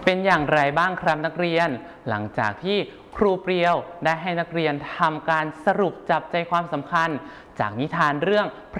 เป็นอย่างไรบ้างครับนักเรียนหลังจากที่ครูเปรียวได้ให้นักเรียนทำการสรุปจับใจความสำคัญจากนิทานเรื่อง